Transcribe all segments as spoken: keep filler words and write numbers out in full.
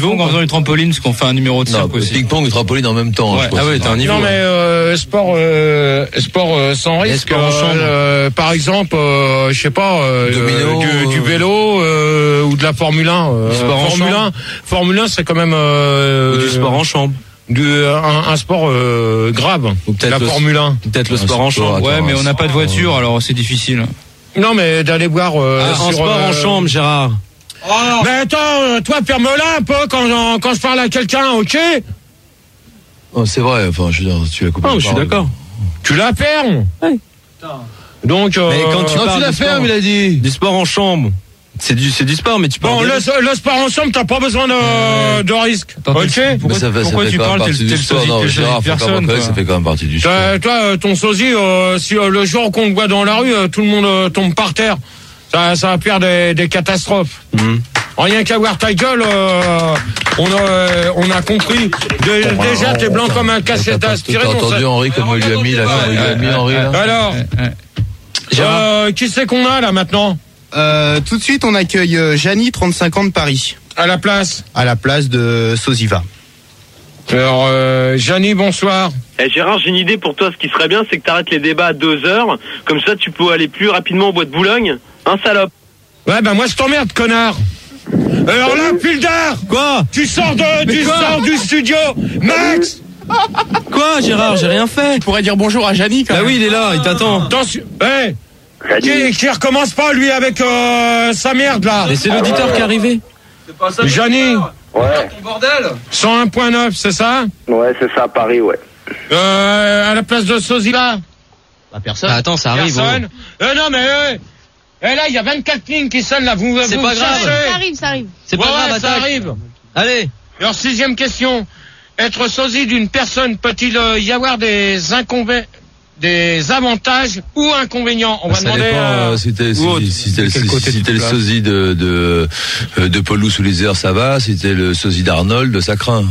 En faisant du trampoline, parce qu'on fait un numéro de cirque aussi. Ping-pong et trampoline en même temps. Ouais. Ah ouais, t'es un niveau. Non mais euh, sport, euh, sport euh, sans risque. Sport en chambre. Euh, par exemple, euh, je sais pas, euh, Domino, du, du euh... vélo euh, ou de la Formule un. Euh, sport en Formule chambre. un, Formule un, c'est quand même euh, Ou du sport en chambre. Du, un, un sport euh, grave. Ou peut-être la le, Formule un. Peut-être le sport en chambre. Ouais, mais on n'a pas de voiture, alors c'est difficile. Non mais d'aller voir. Euh, ah, sur, en sport euh... en chambre, Gérard. Oh. Mais attends, toi ferme-la un peu quand, quand je parle à quelqu'un, ok? Oh, c'est vrai, enfin, je veux dire, tu l'as coupé. Oh, je suis d'accord. Tu la fermes? Oui. Donc, euh, mais quand tu non, parles tu la fermes, il a dit. Du sport en chambre. C'est du, c'est du sport, mais tu parles. Bon, le, le sport ensemble, t'as pas besoin de, euh... de risque. Attends, ok? Pourquoi, ça fait, pourquoi ça fait tu quand parles, même partie du sport? Non, Gérard, personne, quoi. Ça fait quand même partie du sport. Euh, toi, ton sosie, euh, si euh, le jour qu'on te voit dans la rue, euh, tout le monde euh, tombe par terre. Ça, ça va faire des, des catastrophes. Mmh. Rien qu'à voir ta gueule, euh, on, a, on a compris. De, bon, déjà, t'es blanc comme un cassette aspiré. T'as entendu Henri comme il lui a mis, là, comme il lui a mis Henri, là? Alors, euh, qui c'est qu'on a, là, maintenant? Euh, tout de suite, on accueille euh, Janie, trente-cinq ans de Paris. À la place? À la place de Sosiva. Alors, euh, Janie, bonsoir. Eh Gérard, j'ai une idée pour toi. Ce qui serait bien, c'est que t'arrêtes les débats à deux heures. Comme ça, tu peux aller plus rapidement au bois de Boulogne. Un salope. Ouais, ben moi, je t'emmerde, connard. Alors là, Pildar. Quoi? Tu sors de, tu sors du studio. Max. Quoi, Gérard? J'ai rien fait. Tu pourrais dire bonjour à Janie, quand même. Bah oui, il est là, il t'attend. Attention. Hey. Qui, qui recommence pas, lui, avec euh, sa merde, là. Et c'est l'auditeur ah, qui est arrivé. C'est pas ça. Janie. Ouais. Ton bordel. cent un point neuf, c'est ça? Ouais, c'est ça, à Paris, ouais. Euh, à la place de Sosie, là? Bah, personne. Bah, attends, ça arrive. Personne. Oh. Euh, non, mais, euh, eh, là, il y a vingt-quatre lignes qui sonnent, là. Vous, c'est vous pas grave. cherchez. Ça arrive, ça arrive. C'est ouais, pas grave, ouais, ça attaque. arrive. Allez. Alors, sixième question. Être sosie d'une personne, peut-il y avoir des inconvénients, des avantages ou inconvénients? On va ça demander. Dépend, euh, si t'es si, si, si, si, si t'es le sosie de de de Paul sous les airs, ça va. Si t'es le sosie d'Arnold, ça craint.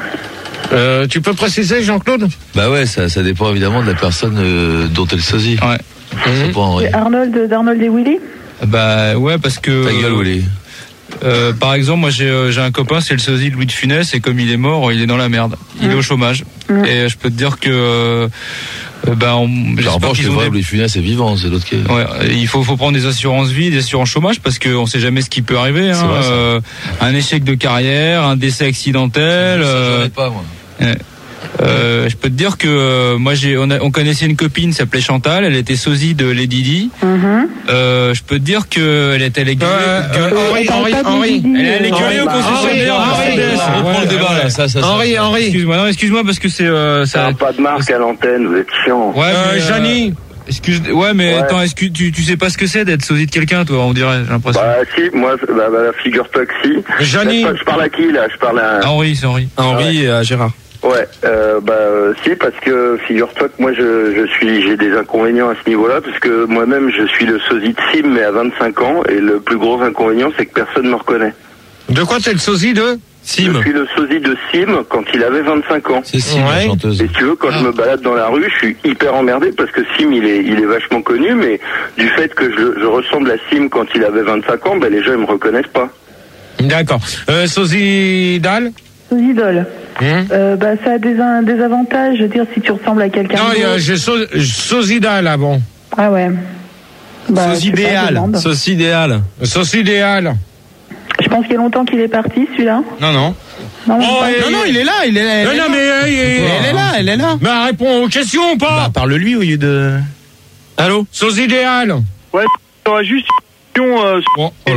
Euh, tu peux préciser, Jean-Claude? Bah ouais, ça ça dépend évidemment de la personne euh, dont elle sosie. Ouais. C'est pas Henri. Arnold, d'Arnold et Willy? Bah ouais, parce que. Ta gueule, Willy. Euh, par exemple, moi j'ai euh, j'ai un copain, c'est le sosie de Louis de Funès, et comme il est mort, il est dans la merde. Il mmh. est au chômage. Mmh. Et je peux te dire que euh, bah on. En revanche, c'est vrai, des... Louis de Funès est vivant, c'est l'autre qui. Est... Ouais, il faut faut prendre des assurances vie, des assurances chômage, parce qu'on sait jamais ce qui peut arriver. Hein. Vrai, euh, un échec de carrière, un décès accidentel. Ça, ça, euh, j'en ai pas moi. Ouais. Euh, je peux te dire que euh, moi j'ai on, a, on connaissait une copine s'appelait Chantal, elle était sosie de Lady Di. Mm-hmm. Euh, je peux te dire que elle était allée euh, euh, Henri Henri Henri elle est allée gueuler au concessionnaire. On reprend le débat là. Ça, ça, Henri Henri. Excuse-moi, non, excuse-moi parce que c'est euh, ça. Pas de marque à l'antenne, vous êtes chiant. Ouais, euh, mais, Janie. Excuse, ouais, mais ouais. attends, est-ce que tu, tu sais pas ce que c'est d'être sosie de quelqu'un, toi, on dirait, j'ai l'impression. Bah, si, moi, bah, bah figure-toi que si. Janie. Je parle à qui, là? Je parle à... à Henri, c'est Henri. À Henri ouais. Et à Gérard. Ouais, euh, bah, euh, si, parce que figure-toi que moi, je, je suis, j'ai des inconvénients à ce niveau-là, parce que moi-même, je suis le sosie de Sim, mais à vingt-cinq ans, et le plus gros inconvénient, c'est que personne ne me reconnaît. De quoi t'es le sosie de? Sim. Je suis le sosie de Sim quand il avait vingt-cinq ans. C'est Sim, ouais. La chanteuse. Et si tu veux, quand ah. je me balade dans la rue, je suis hyper emmerdé parce que Sim, il est, il est vachement connu, mais du fait que je, je ressemble à Sim quand il avait vingt-cinq ans, ben les gens, ils me reconnaissent pas. D'accord. Euh, sosie d'Al? Sosie d'Al. Mmh. Euh, bah, ça a des, des avantages, je veux dire, si tu ressembles à quelqu'un. Non, euh, j'ai so, sosie d'Al avant. Ah ouais. Bah, sauce idéale. Sauce idéale. Sauce idéale. Je pense qu'il y a longtemps qu'il est parti, celui-là. Non, non. Non, oh, et... non, non, il est là, il est là. Non, non, mais elle, elle est là, elle est là. Mais réponds aux questions ou pas? Bah, parle-lui au lieu de. Allô? Sauce idéale. Ouais, j'aurais juste une question. Euh, bon, oh là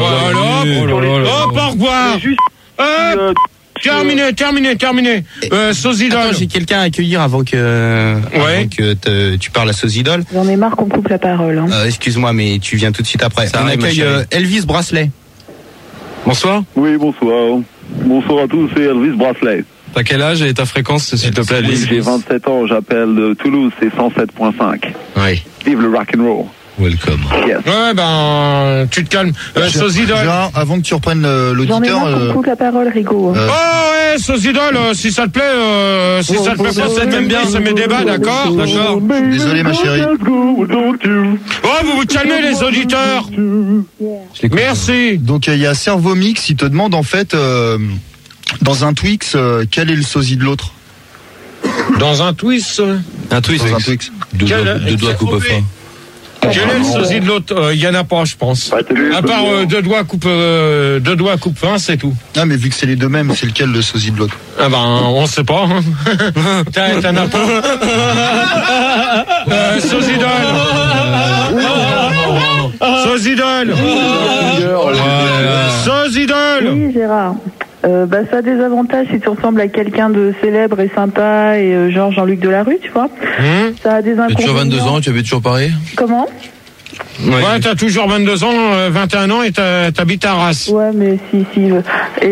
là. Hop, au revoir. Juste. Hop. Terminé, terminé, terminé. Euh, Sozidol. J'ai quelqu'un à accueillir avant que, ouais. avant que te, tu parles à Sozidol. J'en ai marre qu'on coupe la parole. Hein. Euh, excuse-moi, mais tu viens tout de suite après. Ça On arrive, accueille euh, Elvis Bracelet. Bonsoir. Oui, bonsoir. Bonsoir à tous, c'est Elvis Bracelet. T'as quel âge et ta fréquence, s'il te plaît, Elvis? J'ai vingt-sept ans, j'appelle de Toulouse, c'est cent sept point cinq. Oui. Vive le rock'n'roll. Welcome. Yes. Ouais, ben, tu te calmes. Euh, Sozidol. Avant que tu reprennes l'auditeur. J'en ai marre qu'on euh... coupe la parole, Rigo. Euh... Oh, ouais, Sozidol, euh, si ça te plaît, euh, si oh, ça te plaît pas, ça t'aime bien, c'est mes débats, d'accord? D'accord. Désolé, ma chérie. Oh, vous vous calmez, les auditeurs. Merci. Donc, il y a Servomix, il te demande, en fait, euh, Dans un Twix, euh, quel est le sosie de l'autre? Dans un Twix euh... Un Twix. Dans un Twix. Deux doigts, deux doigts coupe fin. Quel est le sosie de l'autre? Il euh, y en a pas, je pense. À part euh, deux doigts coupe, euh, deux doigts coupe fin, c'est tout. Ah, mais vu que c'est les deux mêmes, c'est lequel le sosie de l'autre? Ah ben, on sait pas. Hein. T'en as pas. euh, sosie d'Ol. Sosie d'Ol. Sosie d'Ol. Oui, Gérard. Euh, bah, ça a des avantages si tu ressembles à quelqu'un de célèbre et sympa et euh, genre Jean-Luc Delarue, tu vois. Mmh. Ça a des inconvénients. Tu as toujours vingt-deux ans, tu avais toujours pareil? Comment? Ouais, ouais, t'as toujours vingt-deux ans, euh, vingt et un ans et t'habites à Arras. Ouais, mais si, si. Et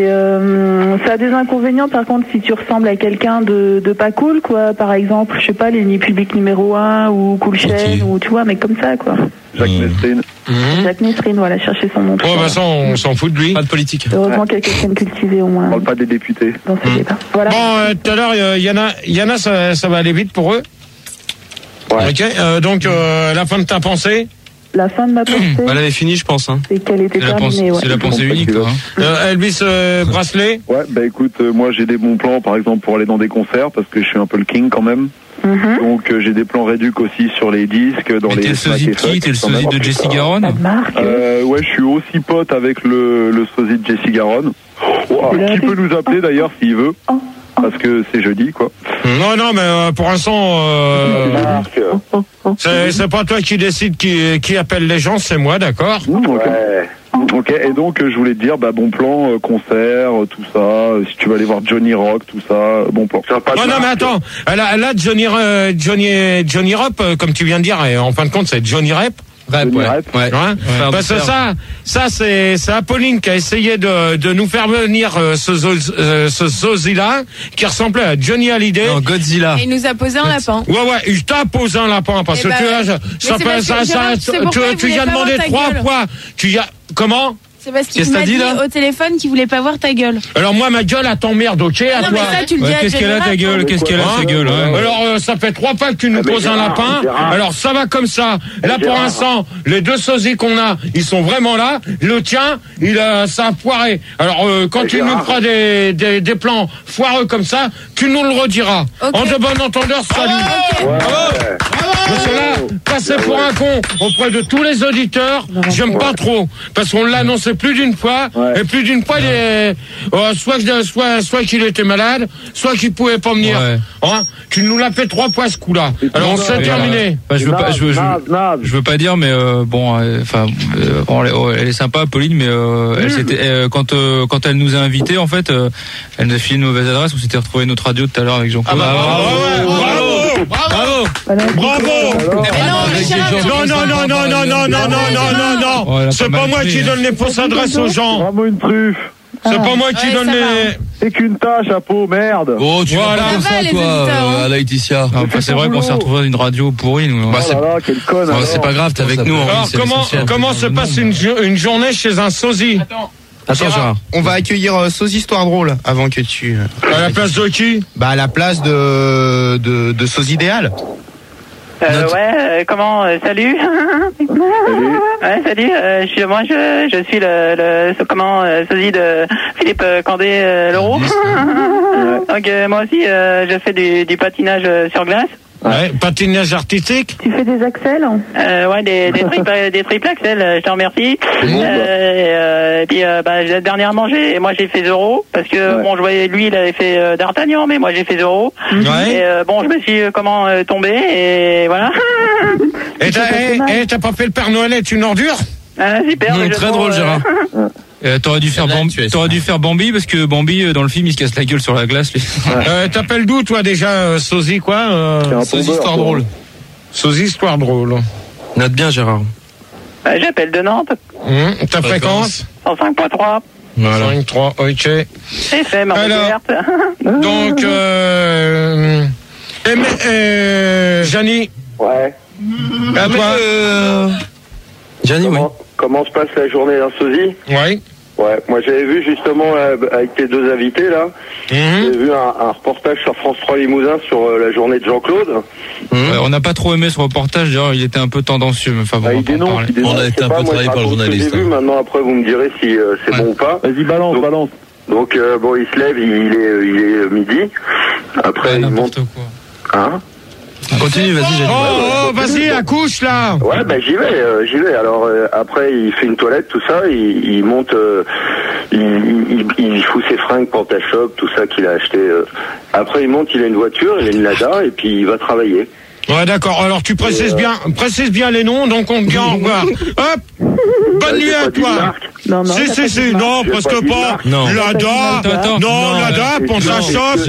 euh, ça a des inconvénients, par contre, si tu ressembles à quelqu'un de, de pas cool, quoi. Par exemple, je sais pas, l'ennemi public numéro un ou Cool Chain, okay. ou tu vois, mais comme ça, quoi. Jacques mmh. Nesrine. Mmh. Jacques Nesrine, voilà, chercher son nom. Oh, bah ça, on s'en fout de lui. Pas de politique. Heureusement qu'il y a quelqu'un de cultivé au moins. On parle pas des députés. Dans ce mmh. débat. Voilà. Bon, tout euh, à l'heure, il y en a, il y en a, ça, ça va aller vite pour eux. Ouais. Ok, euh, donc, euh, la fin de ta pensée? La fin de ma pensée. Elle avait fini, je pense. Hein. C'est qu'elle était terminée. C'est la pensée unique. Hein. Euh, Elvis euh, Bracelet. Ouais, bah écoute, euh, moi j'ai des bons plans, par exemple pour aller dans des concerts, parce que je suis un peu le king quand même. Mm-hmm. Donc euh, j'ai des plans réducs aussi sur les disques, dans mais les. T'es le sosie de qui? T'es le sosie de Jessie Garonne? euh, Ouais, je suis aussi pote avec le, le sosie de Jessie Garonne. Oh, qui peut nous appeler d'ailleurs s'il veut? Oh. Parce que c'est jeudi, quoi. Non, non, mais euh, pour l'instant, euh, c'est, c'est pas toi qui décide qui, qui appelle les gens, c'est moi, d'accord? Ouais. Ok, et donc je voulais te dire, bah, bon plan, euh, concert, tout ça, euh, si tu veux aller voir Johnny Rock, tout ça, bon plan. Non, non, mais attends, là, là Johnny, euh, Johnny, Johnny Rap, euh, comme tu viens de dire, et en fin de compte, c'est Johnny Rap. Rap, ouais. Ouais. Ouais. Ouais. Parce que ça, ça c'est, c'est Apolline qui a essayé de, de nous faire venir euh, ce, euh, ce sosie-là, qui ressemblait à Johnny Hallyday. Non, Godzilla. Et il nous a posé un lapin. Ouais, ouais, il t'a posé un lapin, parce que bah, tu as, ça fait, ça, ça, tu, tu lui as demandé trois fois, tu y as, comment? C'est parce qu'il m'a dit, dit au téléphone qu'il voulait pas voir ta gueule. Alors moi, ma gueule, elle t'emmerde, ok? À non, toi. mais ça, tu le dis ouais, à qu'est-ce qu'elle a ta gueule? Qu'est-ce qu'elle a ta gueule? Ouais. Alors euh, ça fait trois fois que tu nous ah, poses un lapin. Gérard. Alors ça va comme ça. Là pour l'instant, les deux sosies qu'on a, ils sont vraiment là. Le tien, il a ça a foiré. Alors euh, quand tu nous feras des, des des plans foireux comme ça, tu nous le rediras. Okay. En de bon entendeur, salut. Okay. Ouais. Bravo. Parce que là, passer pour un con auprès de tous les auditeurs, j'aime pas trop, parce qu'on l'a annoncé plus d'une fois. Ouais. Et plus d'une fois, il est, euh, soit, soit, soit qu'il était malade, soit qu'il pouvait pas venir. Ouais. Hein, tu nous l'as fait trois fois ce coup-là. Alors c'est terminé. Bah, je veux pas, je veux, je, je veux pas dire, mais euh, bon, enfin, euh, bon, elle, elle est sympa, Pauline, mais euh, elle s'était, euh, quand, euh, quand elle nous a invités, en fait, euh, elle nous a filé une mauvaise adresse. On s'était retrouvé notre radio tout à l'heure avec Jean-Claude. Ah bah, bravo, bravo, bravo, bravo, bravo. Non, non, non, non, non, non, non, non, non, non, non. C'est pas moi qui donne les fausses adresses aux gens. Vraiment une truffe. C'est pas moi qui donne les. C'est qu'une tâche, à peau, merde. Oh, tu voilà. vas pas ça, toi, euh, à Laetitia. Ah, enfin, c'est vrai qu'on s'est retrouvé dans une radio pourrie, nous. Bah, c'est oh là là, quelle conne. Oh, c'est pas grave, t'es avec nous. Alors, comment, comment se passe une, une journée chez un sosie? Attends. Attends, Gérard. On va accueillir euh, Sosie Histoire Drôle avant que tu. Euh... À la place de qui? Bah, à la place de, de, de Sosie Idéal. Euh, ouais, euh, comment, euh, salut. Salut. Ouais, salut. Euh, je suis, moi, je, je suis le, le, comment, euh, sosie de Philippe Candé euh, Leroux. Donc euh, moi aussi, euh, je fais du, du patinage sur glace. Ouais, patinage artistique. Tu fais des axels? euh, Ouais, des, des, triples, des triples axels, je te remercie. Mmh. Euh, euh, et puis, euh, bah, dernièrement, j'ai, moi j'ai fait Zorro, parce que, ouais. bon, je voyais, lui, il avait fait euh, D'Artagnan, mais moi j'ai fait Zorro. Ouais. Et euh, bon, je me suis, euh, comment, euh, tombé, et voilà. Et t'as, et, et t'as pas fait le Père Noël, est une ordure? Ah, super. Mmh, très drôle, euh... Gérard. Euh, t'aurais dû faire là, Bambi, t'aurais dû faire Bambi parce que Bambi dans le film il se casse la gueule sur la glace. Lui. Ouais. Euh, t'appelles d'où toi déjà, euh, Sosie quoi euh, Sosie Histoire Drôle. Sosie Histoire Drôle. Note bien Gérard. Euh, j'appelle de Nantes. Mmh, ta fréquence cent cinq virgule trois. Voilà. cinq trois, ok. C'est fait, ma verte. Donc, euh, et, euh, Gianni. Ouais. À toi. Euh, Gianni, oui. Comment se passe la journée d'un sosie? Oui. Ouais, moi j'avais vu justement euh, avec tes deux invités là, mmh. j'ai vu un, un reportage sur France trois Limousin sur euh, la journée de Jean-Claude. Mmh. Ouais, on n'a pas trop aimé ce reportage, d'ailleurs il était un peu tendancieux. Mais enfin, bon, ah, on, il dénonce, il dénonce, on a été un peu travaillé par le journaliste. J'ai vu, maintenant après vous me direz si euh, c'est ouais. bon ou pas. Vas-y balance, donc, balance. Donc euh, bon, il se lève, il est, il est midi. Après, ouais, il monte. Quoi. Hein? Continue, vas-y, j'ai dit. Oh, oh vas-y, accouche là. Ouais, bah j'y vais, euh, j'y vais. Alors euh, après, il fait une toilette, tout ça, il, il monte, euh, il, il, il fout ses fringues, pantachops, tout ça qu'il a acheté. Euh. Après, il monte, il a une voiture, il a une Lada, et puis il va travailler. Ouais, d'accord. Alors tu précises euh... bien, précises bien les noms, donc on te dit au revoir. Hop. Bonne nuit à toi. Non, non, si, si, si, non, presque pas. Non. Lada, non, Lada, pantachops,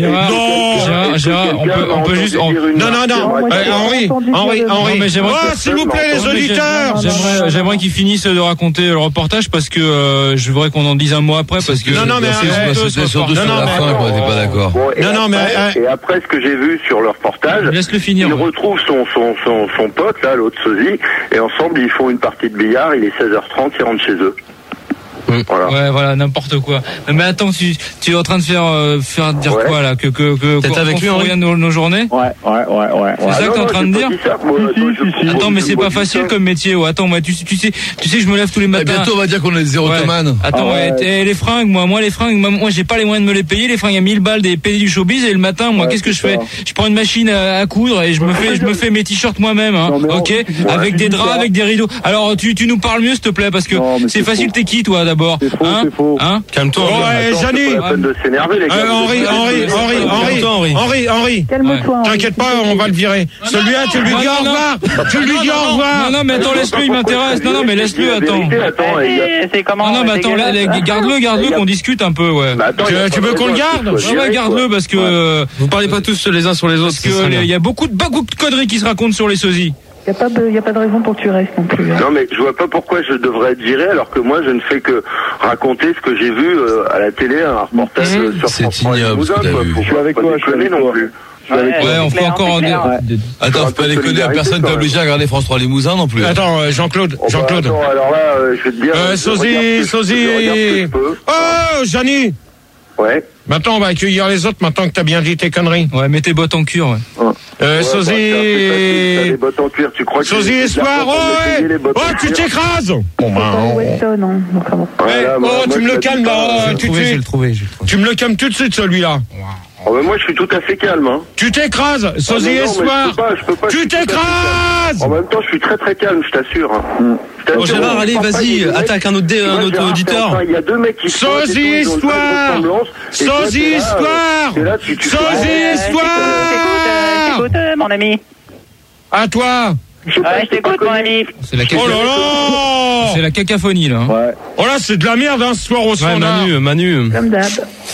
non. Gérard, Gérard, on peut, on peut juste. On... Non, non, non. Henri, Henri, Henri. Oh, s'il vous plaît, les auditeurs. J'aimerais, j'aimerais qu'ils finissent de raconter le reportage parce que euh, je voudrais qu'on en dise un mot après parce que. Non, non, mais c'était surtout sur la fin qu'on n'était pas d'accord. Non, non, mais et après ce que j'ai vu sur le reportage, laisse-le finir. Il retrouve son son son son pote là, l'autre sosie, et ensemble ils font une partie de billard. Il est seize heures trente, ils rentrent chez eux. Voilà. Ouais, voilà, n'importe quoi. Mais attends, tu, tu es en train de faire, euh, faire dire ouais. quoi là, que que que Peut-être avec lui, on regarde nos, nos journées. Ouais, ouais, ouais, ouais. C'est ah ça non, que t'es en train de dire. Ça, moi, si, si, si, attends, mais c'est pas facile comme métier. Ouais. Attends, moi, tu, tu sais, tu sais, je me lève tous les matins. Et bientôt, on va dire qu'on est des érotomanes. Ouais. Attends, ah ouais. Ouais, les fringues, moi, moi, les fringues, moi, j'ai pas les moyens de me les payer. Les fringues à mille balles des pays du showbiz. Et le matin, moi, ouais, qu'est-ce que je fais? Je prends une machine à, à coudre et je me fais, je me fais mes t-shirts moi-même, hein. Ok, avec des draps, avec des rideaux. Alors, tu, tu nous parles mieux, s'il te plaît, parce que c'est facile. T'es qui, toi, d'abord? Hein? Hein? Calme-toi. Ouais, Jani. Henri, Henri, Henri, Henri, Henri, Henri. Calme-toi. T'inquiète pas, on va le virer. Celui-là, tu lui dis au revoir. Tu lui dis au revoir. Non, non, mais attends, laisse-le, il m'intéresse. Non, non, mais laisse-le, attends. C'est comment? Non, non, mais attends, garde-le, garde-le, qu'on discute un peu, ouais. Tu veux qu'on le garde? Ouais, garde-le, parce que vous parlez pas tous les uns sur les autres. Parce que il y a beaucoup de beaucoup de conneries qui se racontent sur les sosies. Il n'y a, a pas de raison pour que tu restes non plus. Hein. Non, mais je vois pas pourquoi je devrais être viré alors que moi je ne fais que raconter ce que j'ai vu euh, à la télé, un reportage mmh. sur C'est ignoble ce que t'as vu. Je suis avec toi, je suis avec non plus. Ouais, ouais, on fait encore un. Attends, faut pas déconner, personne n'est obligé à regarder France trois Limousin non plus. Attends, Jean-Claude, Jean-Claude. Oh, bah, attends, alors là, euh, je vais te dire. Euh, Sosie, Sosie. Oh, Jani. Ouais. Maintenant, on va accueillir les autres, maintenant que t'as bien dit tes conneries. Ouais, mets tes bottes en cuir, ouais. ouais. Euh, ouais, Sosie... Bah, des bottes en cuir, tu crois que... Sosie Espoir, oh, ouais. Oh, tu t'écrases. Bon, ben... Weston, hein. Ouais, oh, moi, tu me le calmes, là. Tu sais... Je vais le trouver, je vais le trouver. Tu me le calmes tout de suite, celui-là. Oh, mais moi, je suis tout à fait calme, hein. Tu t'écrases, Sosie ah, Espoir. Je peux pas, je peux pas, tu t'écrases. En même temps, je suis très très calme, je t'assure. Hein. Mm. Bon, Gérard, allez, vas-y, attaque un autre, dé, un autre auditeur. Il y a deux mecs qui se Sosie Histoire. Sosie Histoire. Sosie Histoire. Écoute, mon ami. À toi. Ouais, je t'écoute, mon ami. C'est la oh là là. C'est la cacophonie, là. Ouais. Oh là, c'est de la merde, hein, ce soir au standard. Ouais, Manu, Manu. Comme d'hab.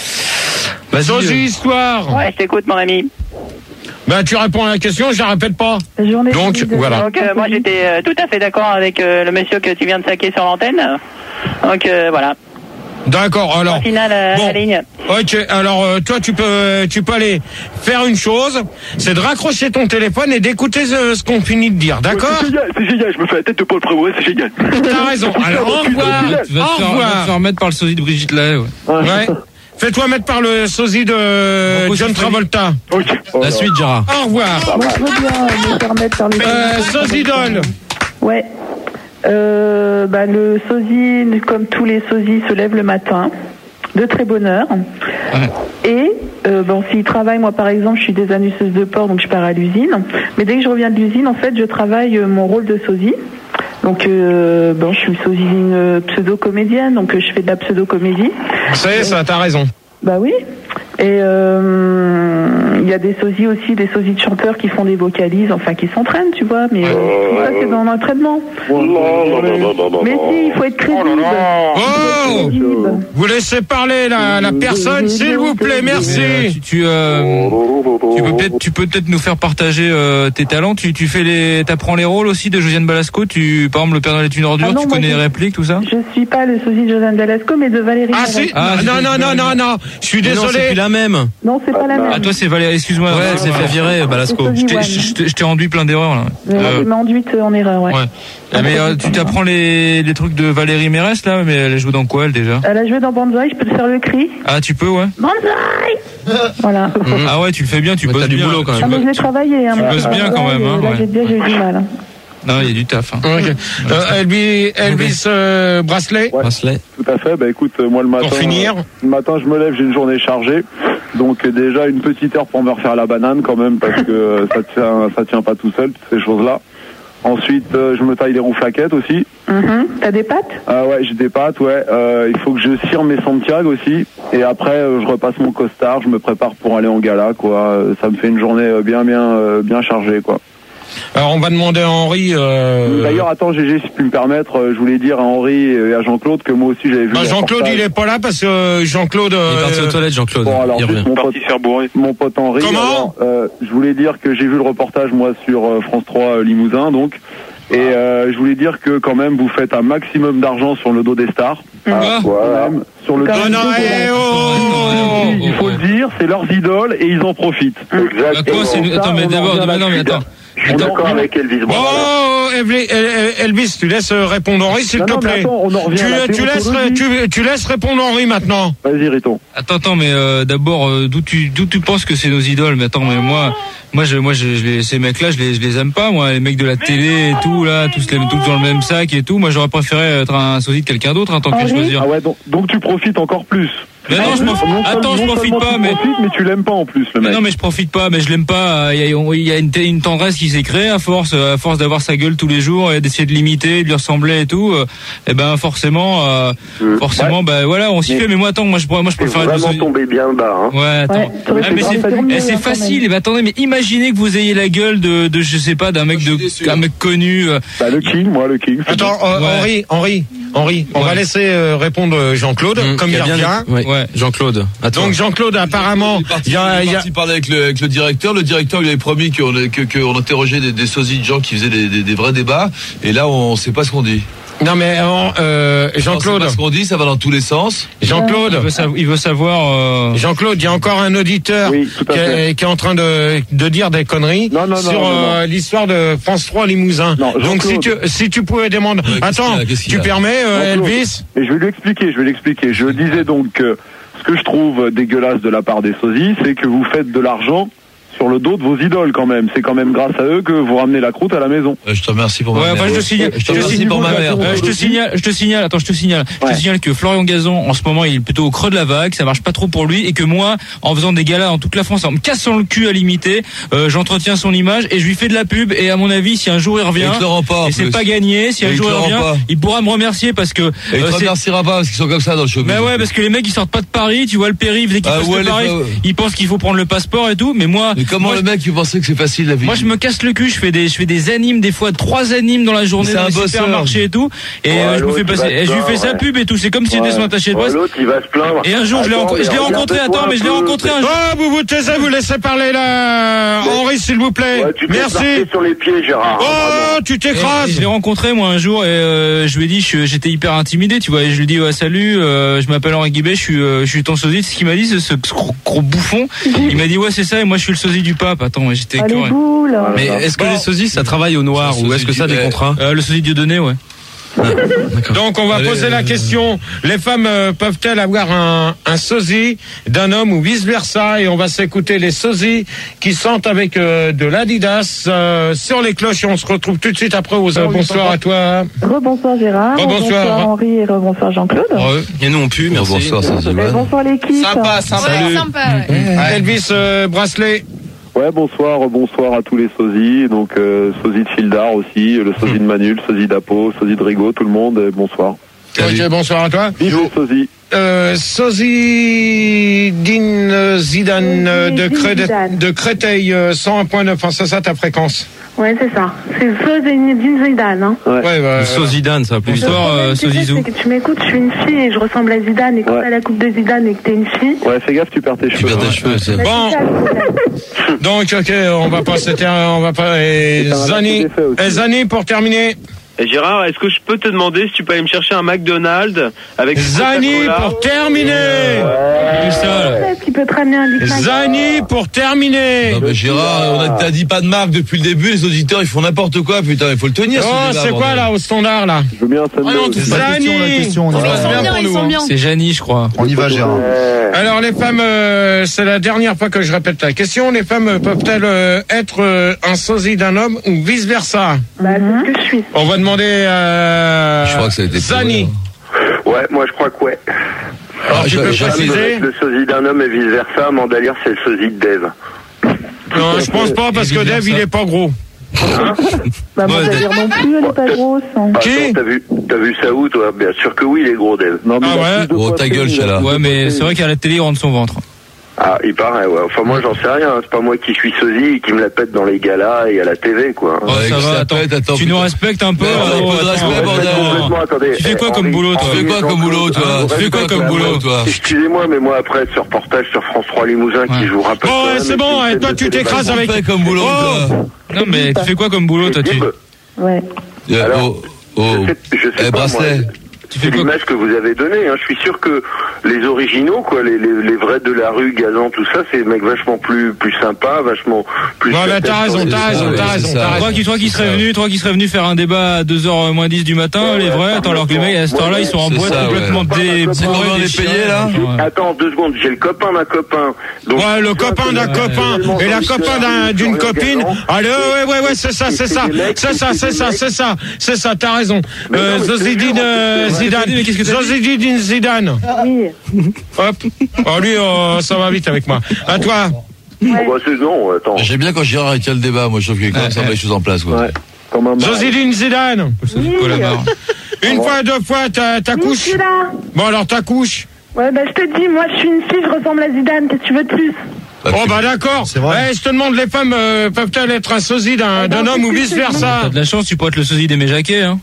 Sosie Histoire. Ouais, je t'écoute, mon ami. Ben, tu réponds à la question, je la répète pas. Donc, voilà. Donc, euh, moi, j'étais euh, tout à fait d'accord avec euh, le monsieur que tu viens de saquer sur l'antenne. Donc, euh, voilà. D'accord, alors. Final euh, bon. À la ligne. Ok, alors, euh, toi, tu peux, tu peux aller faire une chose, c'est de raccrocher ton téléphone et d'écouter ce, ce qu'on finit de dire, d'accord? C'est génial, c'est génial, je me fais la tête de Paul Prévost, c'est génial. T'as raison, alors, au revoir. Au revoir. Tu vas te faire mettre par le sosie de Brigitte Lahaie, ouais. Ouais. Fais-toi mettre par le sosie de bon, John Travolta. Okay. Oh la suite, Gérard. Au revoir. Moi, je veux bien me faire mettre par le... Euh, sosie d'Ol. Ouais. Euh, bah, le sosie, comme tous les sosies, se lève le matin, de très bonne heure. Ouais. Et, euh, bon, s'il travaille, moi, par exemple, je suis désannuseuse de porc, donc je pars à l'usine. Mais dès que je reviens de l'usine, en fait, je travaille mon rôle de sosie. Donc, euh, bon, je suis sosie une pseudo-comédienne, donc je fais de la pseudo-comédie. C'est ça, t'as raison. Bah oui. Et il euh, y a des sosies aussi, des sosies de chanteurs qui font des vocalises, enfin qui s'entraînent, tu vois, mais euh, tout ça c'est dans l'entraînement. Mais si, il faut être crédible. Oh, oh vous laissez parler la, la personne, s'il vous plaît, merci. Euh, tu, tu, euh, tu peux peut-être, tu peux peut-être nous faire partager euh, tes talents. Tu, tu fais les, t'apprends les rôles aussi de Josiane Balasco. Tu, par exemple, le Père Noël est une ordure. Ah non, tu connais les répliques, tout ça. Je suis pas le sosie de Josiane Balasco, mais de Valérie. Ah si. Ah, non, non, non, non, non. Je suis désolé. La même. Non, c'est pas la même. Ah, toi, c'est Valérie, excuse-moi. Ouais, elle s'est fait virer, Balasco. Je t'ai enduit plein d'erreurs, là. Euh, tu m'as enduite en erreur, ouais. Ouais. Ah, mais euh, tu t'apprends les, les trucs de Valérie Mérès, là, mais elle joue dans quoi, elle, déjà? Elle a joué dans Banzai, je peux te faire le cri. Ah, tu peux, ouais. Banzai! Voilà. Mmh. Ah ouais, tu le fais bien, tu bosses du bien. boulot, quand même. Ah, mais je l'ai travaillé, hein. Tu bosses bien, quand même, hein. Là, j'ai bien, j'ai eu du mal. Non, il y a du taf. Hein. Okay. Euh, Elvis, Elvis euh, Bracelet. Ouais, Bracelet. Tout à fait. Bah écoute, moi le matin. Pour finir. Euh, le matin, je me lève, j'ai une journée chargée. Donc euh, déjà une petite heure pour me refaire la banane quand même parce que euh, ça tient, ça tient pas tout seul toutes ces choses-là. Ensuite, euh, je me taille les rouflaquettes aussi. Mm-hmm. T'as des pâtes? Ah ouais, j'ai des pâtes, ouais. Euh, il faut que je cire mes Santiago aussi. Et après, euh, je repasse mon costard, je me prépare pour aller en gala, quoi. Euh, ça me fait une journée bien, bien, euh, bien chargée, quoi. Alors on va demander à Henri. Euh... D'ailleurs, attends, G G, si tu peux me permettre, euh, je voulais dire à Henri et à Jean-Claude que moi aussi j'avais vu. Bah, Jean-Claude, il est pas là parce que Jean-Claude. Euh... Il est parti aux toilettes, Jean-Claude. Bon, alors, il juste mon pote, mon pote Henri. Comment alors, euh, je voulais dire que j'ai vu le reportage moi sur euh, France trois euh, Limousin, donc. Et euh, je voulais dire que quand même vous faites un maximum d'argent sur le dos des stars. Ah, voilà. Sur le dos non, non, eh, oh, oh, oh, il faut le dire, c'est leurs idoles et ils en profitent. Exactement. Attends, mais d'abord, non, mais attends. Je suis d'accord avec Elvis. Bon, oh, Elvis, Elvis, tu laisses répondre Henri, s'il te plaît. Attends, on en revient tu, tu, laisses, tu, tu laisses répondre Henri maintenant. Vas-y, Riton. Attends, attends, mais euh, d'abord, euh, d'où tu, d'où tu penses que c'est nos idoles? Mais attends, mais moi, moi, je, moi, je, je les, ces mecs-là, je les, je les aime pas, moi, les mecs de la télé et tout, là, tous les, tous dans le même sac et tout. Moi, j'aurais préféré être un sosie de quelqu'un d'autre, en tant que choisir. Ah ouais, donc, donc tu profites encore plus. Mais non, je profite. Attends, je profite pas, mais. Profites, mais tu l'aimes pas en plus, le mec. Mais non, mais je profite pas, mais je l'aime pas. Il y a, il y a une, une tendresse qui s'est créée à force, à force d'avoir sa gueule tous les jours et d'essayer de l'imiter, de lui ressembler et tout. Et ben forcément, euh, mmh. forcément, ouais. ben voilà, on s'y mais fait. Mais moi, attends, moi je, moi je préfère. Vraiment sosie... tomber bien bas. Hein. Ouais, attends. Ouais, ah, mais c'est, eh, c'est facile. Et ben attendez, mais imaginez que vous ayez la gueule de, de je sais pas, d'un mec de, un mec connu. Bah le King, moi le King. Attends, euh, ouais. Henri, Henri, Henri, on ouais. va laisser euh, répondre Jean-Claude mmh, comme il revient. Ouais. ouais, Jean-Claude. Attends. Donc Jean-Claude, apparemment, il y a, il a... parlé avec le, avec le directeur. Le directeur lui avait promis qu'on que, qu'on interrogeait des, des sosies de gens qui faisaient des, des, des vrais débats. Et là, on ne sait pas ce qu'on dit. Non mais euh, Jean-Claude, ce qu'on dit, ça va dans tous les sens. Jean-Claude, il veut savoir. Il veut savoir euh... Jean-Claude, il y a encore un auditeur oui, qui, est, qui est en train de, de dire des conneries non, non, sur non, non, euh, non. l'histoire de France trois Limousin. Non, donc si tu si tu pouvais demander, ouais, attends, qu'est-ce qu'il y a, qu'est-ce qu'il y a tu permets euh, Elvis? Et je vais lui expliquer, je vais l'expliquer. Je disais donc que ce que je trouve dégueulasse de la part des sosies, c'est que vous faites de l'argent sur le dos de vos idoles quand même. C'est quand même grâce à eux que vous ramenez la croûte à la maison. Euh, je te remercie pour ma ouais, mère. Enfin, je te signale, je te remercie pour ma mère. Euh, je te signale, je te signale, attends, je te signale, ouais. je te signale que Florian Gazan, en ce moment, il est plutôt au creux de la vague, ça marche pas trop pour lui, et que moi, en faisant des galas dans toute la France, en me cassant le cul à l'imiter, euh, j'entretiens son image et je lui fais de la pub, et à mon avis, si un jour il revient, pas, et c'est pas gagné, si un jour il revient, pas. il pourra me remercier parce que, euh, il te remerciera pas parce qu'ils sont comme ça dans le showbiz. Mais ouais, parce que les mecs, ils sortent pas de Paris, tu vois le périph', dès qu'ils ah, passent ouais, de Paris, ouais. ils pensent qu'il faut prendre le passeport et tout, mais moi. Mais comment moi, le mec, il pensait que c'est facile la vie? Moi, je me casse le cul, je fais des, je fais des animes, des fois trois animes dans la journée dans les supermarchés et tout, et ouais, euh, je me fais passer, et je lui fais ouais. sa pub et tout, c'est comme si ouais. était son attaché de presse. Ouais, l'autre, il va se plaindre. Et un jour, je l'ai, renco- je l'ai rencontré, attends, mais je l'ai rencontré un jour. Oh, vous vous taisez, vous laissez parler là, mais... Henri, s'il vous plaît. Ouais, tu merci. Sur les pieds, Gérard. Oh, tu t'écrases. Et, et je l'ai rencontré, moi, un jour, et euh, je lui ai dit, je, j'étais hyper intimidé, tu vois, et je lui ai dit, ouais, salut, euh, je m'appelle Henri Guibet, je suis, euh, je suis ton sosie. C'est ce qu'il m'a dit, ce, ce gros, gros bouffon. Il m'a dit, ouais, c'est ça, et moi, je suis le sosie du pape. Attends, j'étais écœuré. Mais est-ce que bon. les sosies, ça travaille au noir ou est-ce que ça a des contrats? euh, Le sosie Dieudonné, ouais. Ah, donc on va Allez, poser la question, les femmes euh, peuvent-elles avoir un, un sosie d'un homme ou vice versa, et on va s'écouter les sosies qui sentent avec euh, de l'Adidas euh, sur les cloches, et on se retrouve tout de suite après aux, euh, oh, bonsoir à toi. Rebonsoir Gérard, rebonsoir, rebonsoir Henri et rebonsoir Jean-Claude. Re. Et nous on pue, merci. Bonsoir, ça se et bonsoir l'équipe. Sympa, sympa. Ouais, sympa ouais. Mmh. Elvis euh, Bracelet. Ouais, bonsoir, bonsoir à tous les sosies, donc euh, sosie de Fildar aussi, le sosie de Manu, le sosie d'Apo, sosie de Rigaud, tout le monde, et bonsoir. Ok, bonsoir à toi. Bonjour sosie. Euh, sosie Din Zidane de, Cré- de Créteil, cent un point neuf, hein, c'est ça ta fréquence? Ouais, c'est ça. C'est Sosie Zidane, hein. Ouais, ouais bah, Sosie Zidane, ça a plus l'histoire, euh, Sosizou. C'est que tu m'écoutes, je suis une fille et je ressemble à Zidane, et quand ouais. t'as la coupe de Zidane et que t'es une fille. Ouais, fais gaffe, tu perds tes tu cheveux. Tu perds tes cheveux, c'est bon. Donc, ok, on va pas, c'était, on va pas, et Zani, et Zani pour terminer. Et Gérard, est-ce que je peux te demander si tu peux aller me chercher un McDonald's avec Zani pour terminer. Ouais. Ça, tu peux te ramener un Big Mac. Zani pour terminer. Non mais Gérard, on a, t'as dit pas de marque depuis le début, les auditeurs ils font n'importe quoi, putain, il faut le tenir. Oh, c'est quoi là au standard là? Je veux bien ça. Ah non, Zani. On y va. C'est Janie, je crois. On y va, Gérard. Alors les femmes, euh, c'est la dernière fois que je répète la question. Les femmes peuvent-elles euh, être euh, un sosie d'un homme ou vice versa? Bah, c'est ce que je suis. On va demander à Je crois que ça a été Zani. Ouais, moi je crois que ouais. Alors, Ah, tu peux je- préciser? Le sosie d'un homme et vice versa, Mandalire c'est le sosie de Dave. Non, je pense pas parce que Dave il est pas gros. Bah, moi, Mandalire non plus, elle est pas grosse. Hein. Attends, t'as vu, t'as vu ça où toi? Bien sûr que oui, il est gros Dave. Non, mais Ah il a ouais? plus de Oh ta poitrine, gueule, il a celle-là. plus de Ouais, mais poitrine. c'est vrai qu'à la télé, il rentre son ventre. Ah, il paraît, ouais. Enfin, moi, j'en sais rien. C'est pas moi qui suis sosie et qui me la pète dans les galas et à la T V, quoi. Oh, Ouais, ça que va, ça attends. pète, attends, Tu putain. nous respectes un peu. Mais là, un oh, peu de attends. respect, bordel. Complètement, attendez. Tu fais quoi Eh, comme Henri, boulot, toi? Tu fais quoi comme boulot, toi? Tu fais quoi comme boulot, toi? Excusez-moi, mais moi, après, ce reportage sur France trois Limousin qui joue rappelle. Bon, ouais, c'est bon, et toi tu t'écrases avec. Fais comme boulot, Oh toi. Non, mais tu fais quoi comme boulot, toi? Tu Ouais. Euh, Alors, Oh, oh. Je sais, je sais Eh, pas, bracelet. moi. Tu fais C'est quoi? l'image que vous avez donnée. Hein. Je suis sûr que les originaux, quoi, les, les, les vrais de la rue, Gazan, tout ça, c'est des mecs vachement plus plus sympas, vachement plus. Ouais, mais t'as raison, t'as raison, t'as raison, t'as Toi raison. qui, toi qui serais venu, toi qui serais venu faire un débat à deux heures moins dix du matin, les vrais, attends, alors que les mecs, à ce temps-là, ils sont en C'est boîte ça, complètement ouais. dé... C'est combien on est payé, là? Ouais. Attends, deux secondes. J'ai le copain d'un copain. Donc, Ouais, le copain d'un copain et la copain d'un- d'une copine. Allez, ouais, ouais, ouais, c'est ça, c'est ça, c'est ça, c'est ça, c'est ça, c'est ça, t'as raison. Euh, Zozidine euh, Zidane, Zozidine Zidane. Oui. Hop. Oh, lui, euh, ça va vite avec moi. À toi. Oh, bah, c'est non, attends. J'aime bien quand Gérard il tient le débat, moi je trouve que quand même ça met les choses en place, quoi. Ouais. Comme un mari. Zozidine Zidane. Une fois, deux fois, ta, ta Oui, couche. je suis là. Bon, alors ta couche. Ouais, bah, je te dis, moi, je suis une fille, je ressemble à Zidane. Qu'est-ce que tu veux de plus? Oh, bah d'accord. C'est vrai. Eh, je te demande, les femmes euh, peuvent-elles être un sosie d'un d'un homme ou vice versa? T'as de la chance, tu peux être le sosie d'Aimé Jacquet, hein.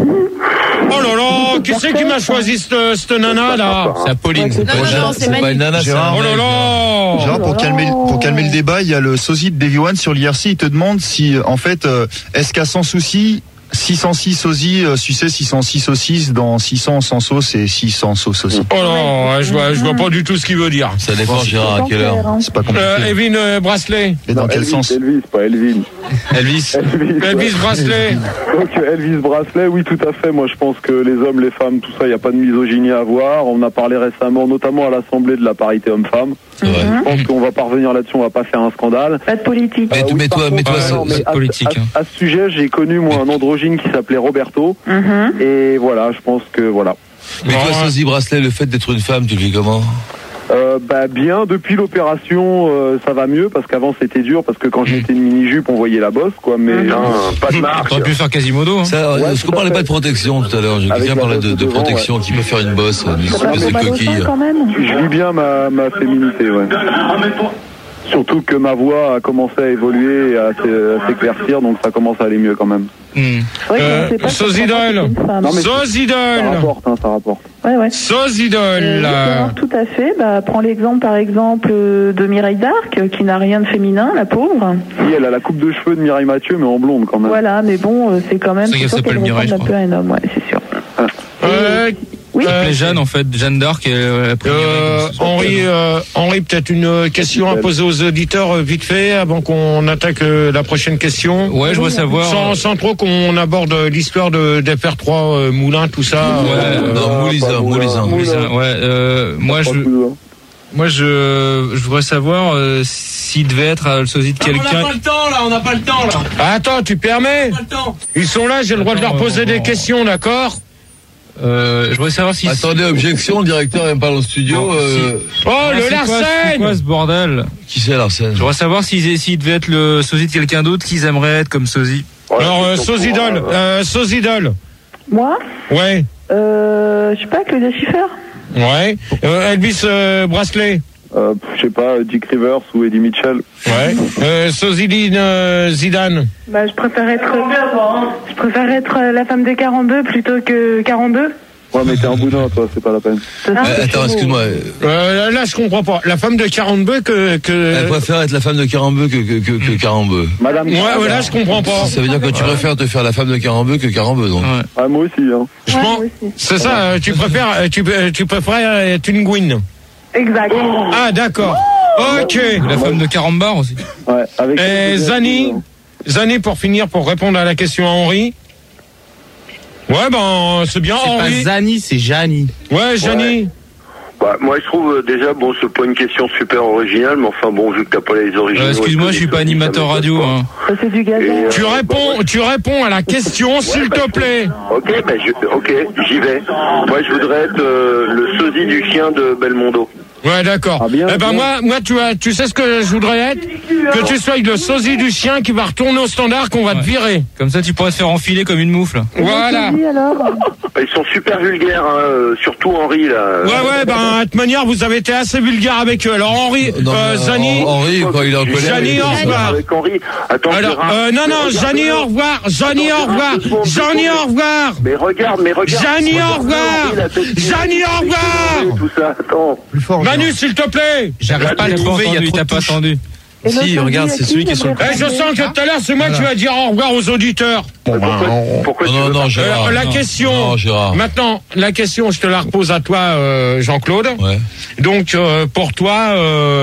Oh là là, qui c'est qui m'a choisi cette, cette nana là? C'est Apolline. Non, non, non, c'est pas une Manu. nana, c'est Gérard. un Oh là mec. là. Gérard, pour calmer, pour calmer le débat, il y a le sosie de Davy One sur l'I R C. Il te demande si, en fait, euh, est-ce qu'à sans souci, six cent six sosies euh, suçaient six cent six saucisses dans six cents sans sauce et six cents sauces aussi. Oh non, je vois, je vois pas du tout ce qu'il veut dire. Ça dépend, Gérard, à quelle heure? Hein. C'est pas compliqué. Euh, Evin euh, Bracelet. Et dans Non, quel Elvis, sens? Elvis, pas Elvin. Elvis. Elvis, Elvis Bracelet. Donc Elvis Bracelet, oui tout à fait. Moi je pense que les hommes, les femmes, tout ça, il n'y a pas de misogynie à avoir. On a parlé récemment, notamment à l'Assemblée de la parité homme-femme. C'est vrai. Je pense qu'on va pas revenir là-dessus, on va pas faire un scandale. Pas de politique. Mais, Ah oui, mets-toi, par mets-toi, contre, ça- non, mais c'est à- politique, à- hein. À ce sujet, j'ai connu moi un androgyne qui s'appelait Roberto. Mhm. Et voilà, je pense que voilà. mais toi, Ouais. sosie bracelet, le fait d'être une femme, tu le vis comment? Euh, bah bien, depuis l'opération, euh, ça va mieux parce qu'avant c'était dur parce que quand je mettais une mini-jupe, on voyait la bosse quoi. Mais Non, pas de marque. T'aurais pu faire Quasimodo, hein. Ça, Ouais, est-ce tout qu'on à parlait fait. pas de protection tout à l'heure? J'ai Avec quelqu'un la parlait bosse de, de devant, protection, ouais. qui peut faire une bosse, une T'as pas espèce trop de mal au coquille. sein quand même? je vis bien ma, ma féminité, ouais. Surtout que ma voix a commencé à évoluer et à s'é- à s'éclaircir, donc ça commence à aller mieux quand même. Hmm. C'est vrai qu'on Euh, sait pas Sozidol. comment c'est une femme. Non, mais- Ça Sozidol. rapporte, hein, ça rapporte. Ouais, ouais. Sozidol. Euh, Gérard, tout à fait. Bah, prends l'exemple, par exemple, euh, de Mireille d'Arc, euh, qui n'a rien de féminin, la pauvre. Oui, elle a la coupe de cheveux de Mireille Mathieu, mais en blonde quand même. Voilà, mais bon, euh, c'est quand même. C'est qu'elle sûr s'appelle qu'elle Mireille, ressemble je un peu à un homme, ouais, c'est sûr. Euh, Oui. Elle s'appelait Jeanne, en fait, Jeanne d'Arc, et elle a pris Euh, Mireille, donc c'est Henri, euh, Henri, peut-être une question à poser aux auditeurs euh, vite fait avant qu'on attaque euh, la prochaine question. Ouais, je voudrais savoir. Sans, sans trop qu'on aborde euh, l'histoire de d'F R trois, euh, Moulin, tout ça. Ouais, euh, Non, Moulizan, Moulizan. Moulin, ouais, euh, moi, je, moi, je, je voudrais savoir euh, s'il devait être euh, le sosie de Ah, quelqu'un. on n'a pas le temps là, on n'a pas le temps là. Attends, tu permets? Ils sont là, j'ai le droit de leur poser des questions, d'accord? Euh, je voudrais savoir si. Attendez, objection, le directeur aime pas dans le studio. Bon, euh, Oh, Ah, le c'est quoi- C'est Larsen! quoi ce bordel? Qui c'est Larsen? Je voudrais savoir s'il s'il devait être le sosie de quelqu'un d'autre qu'ils aimeraient être comme sosie. Alors, euh, Sozidol, euh, Sozidol. Moi, Ouais, euh, je sais pas, Claudia Schiffer. ouais. Euh, Elvis euh, Bracelet. Euh, je sais pas, Dick Rivers ou Eddie Mitchell. Ouais. Euh, Sozidine euh, Zidane. Bah, je préfère être. Je préfère être euh, la femme des quarante-deux plutôt que quarante-deux. Ouais, mais t'es un boudin, toi, c'est pas la peine. Euh, attends, excuse-moi. Euh, là, je comprends pas. La femme de Carambeu que, que... Elle préfère être la femme de Carambeu que, que, que, que Carambeu. Madame. Ouais, ouais, là, je comprends pas. Ça veut dire que tu préfères te faire la femme de Carambeu que Carambeu, donc. Ouais. Ah, moi aussi, hein. Je pense, c'est ça, euh, tu préfères, tu, tu préfères être une Gwyn. Exact. Ah, d'accord. Ok. La femme de Carambar aussi. Ouais, avec. Et Zani, Zani, pour finir, pour répondre à la question à Henri. Ouais, ben, c'est bien, C'est Henri. pas Zani, c'est Jani. Ouais, Jani. Ouais. Bah, moi, je trouve euh, déjà, bon, c'est pas une question super originale, mais enfin, bon, vu que t'as pas les origines. Euh, excuse-moi, je suis pas animateur radio. Hein. Ça, c'est du gazon. Et, euh, Tu réponds, tu réponds à la question, s'il bah, te je- plaît. Ok, ben je, ok, j'y vais. Moi, je voudrais être euh, le sosie du chien de Belmondo. Ouais, d'accord. Ah, bien, eh ben bien. moi, moi, tu as, tu sais ce que je voudrais être, que tu sois le sosie du chien qui va retourner au standard, qu'on va te virer. Comme ça, tu pourrais te faire enfiler comme une moufle. Voilà. Oui, alors Ils sont super vulgaires, hein, euh, surtout Henri là. Ouais, ouais, ben, de toute manière, vous avez été assez vulgaire avec eux. Alors, Henri, Non, euh, mais, Zani. Hen- Henri, quand il est en colère. Jani, il- au revoir. Avec Henri. Attends, Alors, Gérard. euh, non, non, Mais regarde, Jani, euh, au revoir. Jani, attends, au revoir. Gérard, deux secondes, Jani, deux au revoir. Mais regarde, mais regarde. Jani, au Regarde, revoir. Henri, la tête- Jani, au revoir. Tout ça, attends. Plus fort. Manu, s'il te plaît. J'arrive pas à le T'as pas trouver, il y a entendu, trop t'as de pas touches. entendu. Et Si, l'autre regarde, dit, c'est à celui qui qui est sur le- Eh, je sens que tout à l'heure, c'est moi qui vais dire au revoir aux auditeurs. Bon, pourquoi, pourquoi Non, tu non, veux non, pas- Gérard. Euh, la non. question. Non, Gérard. Maintenant, la question, je te la repose à toi, euh, Jean-Claude. Ouais. Donc, euh, pour toi,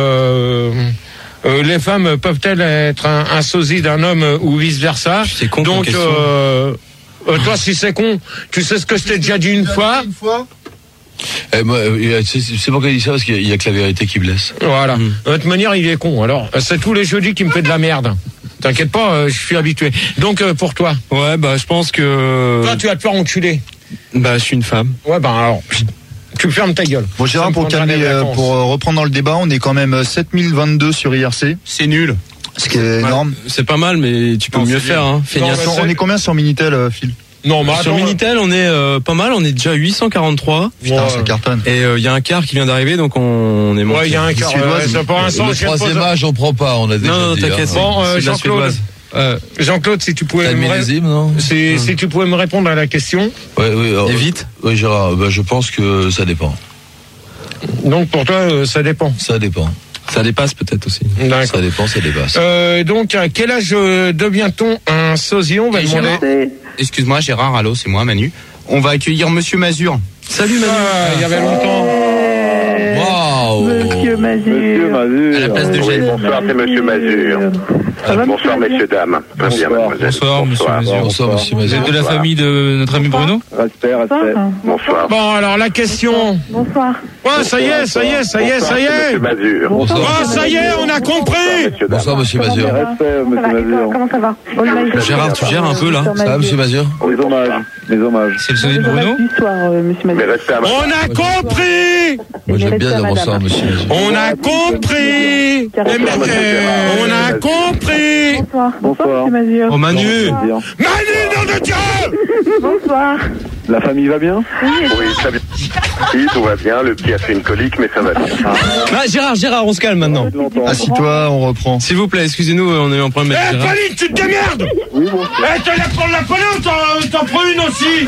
euh, euh, les femmes peuvent-elles être un, un sosie d'un homme euh, ou vice versa? C'est con comme Donc, question. euh, euh, toi, si c'est con, tu sais ce que je t'ai déjà dit une fois. Une fois. Eh, moi, euh, c'est c'est pourquoi il dit ça, parce qu'il y a que la vérité qui blesse. Voilà. Mm. De toute manière, il est con. Alors, euh, c'est tous les jeudis qui me fait de la merde. T'inquiète pas, euh, je suis habitué. Donc, euh, pour toi, Ouais, bah, je pense que. toi, tu vas te faire enculer. Bah, je suis une femme. Ouais, ben alors, tu fermes ta gueule. Bon, Gérard, Ça me pour prendra calmer, des euh, vacances. pour euh, reprendre dans le débat, on est quand même sept mille vingt-deux sur I R C, C'est nul. ce qui est énorme. C'est pas mal, mais tu peux Non, mieux c'est faire, hein. Feignasse. mais Attends, c'est- on est combien sur Minitel, euh, Phil? Non, mais Sur attends, Minitel, on est euh, pas mal, on est déjà huit cent quarante-trois. Putain, Ouais. ça cartonne. Et il euh, y a un quart qui vient d'arriver, donc on, on est monté. ouais, il y a un quart. Suédoise. euh, c'est pas un sens. Le je viens de troisième poser- âge, on prend pas, on a déjà Non, non, dit. t'inquiète. hein. Bon, euh, c'est de la Jean-Claude. suédoise. Euh, Jean-Claude, si tu pouvais T'as le me ré- millésime, non si, si tu pouvais me répondre à la question. Ouais, oui. alors, Et vite. Oui, Gérard, bah, je pense que ça dépend. Donc pour toi, euh, ça dépend. Ça dépend. Ça dépasse peut-être aussi. D'accord. Ça dépend, ça dépasse. Euh, donc à quel âge euh, devient-on un sosie? On va Et demander. Gérard. Excuse-moi, Gérard, allô, c'est moi, Manu. On va accueillir Monsieur Mazur. Salut Manu. Ah, il y avait longtemps. Waouh. Monsieur Mazur. Monsieur Mazur. À la place de Oui, Jeanne. bonsoir, c'est Monsieur Mazur. Ça va, Bonsoir, monsieur messieurs, dames. Très bien, Bonsoir. mademoiselle. Bonsoir, monsieur Mazur. Bonsoir, monsieur Vous êtes Mazur. de la famille de notre ami Bruno? Respect, respect. Bonsoir. Bonsoir. Bon, alors la question. Bonsoir. Ouais, ça y est, ça y est, ça y est, ça y Bonsoir, c'est est. Monsieur Mazur. Bonsoir. Oh, ça y est, on a compris. Messieurs, dames. Bonsoir, monsieur Comment Mazur. ça va? Respect, Comment ça va? monsieur Et toi, Mazur. comment ça va? Oh, le mail. Gérard, tu gères un peu, là. Ça va, monsieur Mazur? Les hommages. Les hommages. C'est le sosie de Bruno? Du soir, euh, monsieur Mais Mazur. restez à ma On a compris. Moi, j'aime restez bien à dire madame. bonsoir, monsieur Mazur. On a compris. Bonsoir, Eh ben, monsieur Gérard. on a compris. Bonsoir. Bonsoir, Bonsoir. monsieur Mazur. Oh Manu. Bonsoir. Manu, nom de Dieu. Bonsoir. La famille va bien? Oui, Oui, très bien. Oui, tout va bien. Le petit a fait une colique, mais ça va bien. Ah, Gérard, Gérard, on se calme maintenant. Longtemps. Assis-toi, on reprend. S'il vous plaît, excusez-nous, on a eu un problème Eh, avec Gérard. Pauline, tu te démerdes. Oui, bon. Eh, te lèves pour la Pauline, ou t'en- t'en prends une aussi.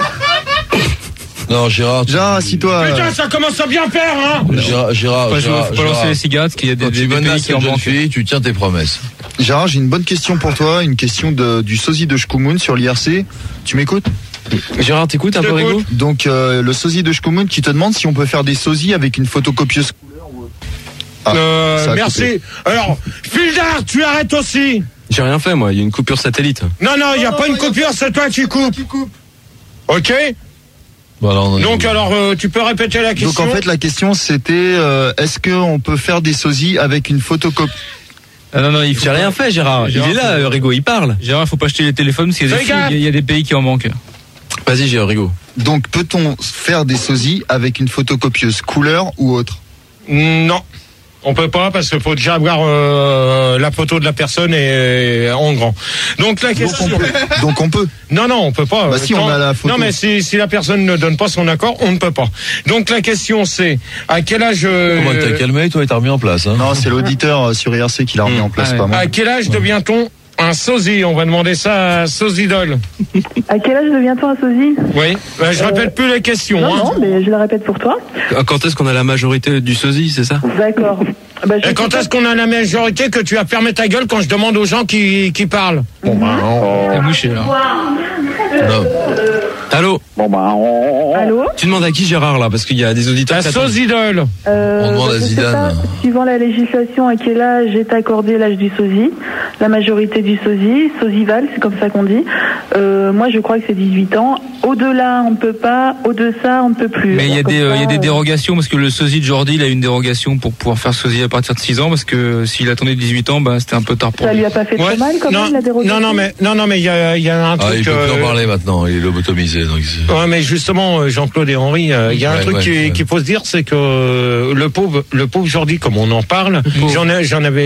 Non, Gérard. tu- Gérard, assis-toi. Putain, ça commence à bien faire, hein. Gérard, Gérard, Pas, jouer, Gérard, faut pas lancer Gérard. les cigarettes, parce qu'il y a des, Quand des, tu des pays menaces qui une en jeune manquent. fille, tu tiens tes promesses. Gérard, j'ai une bonne question pour toi, une question de, du sosie de Shkumun sur l'I R C. Tu m'écoutes? Gérard, t'écoutes un Je peu, t'écoute. Rigo? Donc, euh, le sosie de Shkumun qui te demande si on peut faire des sosies avec une photocopieuse couleur ou... Ah, Euh, ça a merci. coupé. Alors, Fildar, tu arrêtes aussi. J'ai rien fait, moi. Il y a une coupure satellite. Non, non, il n'y a pas une coupure, c'est toi qui coupes. Ok. Bon, alors, on est- Donc, alors, euh, tu peux répéter la question. Donc en fait la question c'était euh, est-ce qu'on peut faire des sosies avec une photocopie? Ah non, non, il faut J'ai rien fait, Gérard. Gérard, Il est là, faut- euh, Rigo, il parle. Gérard, faut pas acheter les téléphones parce qu'il y a des, Fais gaffe. il y a des pays qui en manquent. Vas-y, Gérard, Rigo. Donc peut-on faire des sosies avec une photocopieuse couleur ou autre? Non. On peut pas parce qu'il faut déjà avoir euh, la photo de la personne et, et en grand. Donc la Donc on question. peut. Donc on peut. Non, non, on peut pas. Bah si, on a la photo. Non, mais si, si la personne ne donne pas son accord, on ne peut pas. Donc la question c'est à quel âge euh, Comment t'as calmé, toi, et t'as remis en place, hein? Non, c'est l'auditeur euh, sur I R C qui l'a remis en place, Ah ouais. pas moi. à quel âge devient-on un un sosie. On va demander ça à Sosidol. À quel âge devient-on un sosie? Oui. Bah, je euh... répète plus les questions. Non, hein. non, mais je la répète pour toi. Quand est-ce qu'on a la majorité du sosie, c'est ça? D'accord. Bah, Et quand est-ce qu'on a la majorité que tu vas fermer ta gueule quand je demande aux gens qui, qui parlent? Bon, bah, on est mouché, là. Non. Allô? Bon, bah, on... Allô? Tu demandes à qui, Gérard, là? Parce qu'il y a des auditeurs. La Sosidol. Euh, on demande bah, à Zidane. Pas, suivant la législation, à quel âge est accordé l'âge du sosie? La majorité du sosie, sosival, c'est comme ça qu'on dit. Euh, moi, je crois que c'est dix-huit ans. Au-delà, on ne peut pas. Au-dessous, on ne peut plus. Mais il y a des, ça, il y a des euh... dérogations, parce que le sosie de Jordi, il a une dérogation pour pouvoir faire sosie à partir de six ans, parce que s'il attendait dix-huit ans, bah, c'était un peu tard pour lui. Ça lui a pas fait ouais. trop mal, quand non, même, la dérogation? Non, non, mais, non, non, mais il y a, il y a un truc. Ah, il peut euh... plus en parler maintenant, il est lobotomisé, donc. Ouais, mais justement, Jean-Claude et Henri, il euh, y a un ouais, truc ouais, qu'il ouais. qu'il faut se dire, c'est que euh, le pauvre, le pauvre Jordi, comme on en parle, j'en ai, j'en avais